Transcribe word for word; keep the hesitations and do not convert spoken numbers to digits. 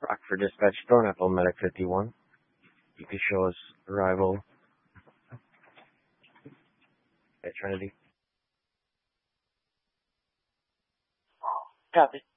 Rockford Dispatch, Thornapple, Medic fifty-one. You can show us arrival at Trinity. Copy.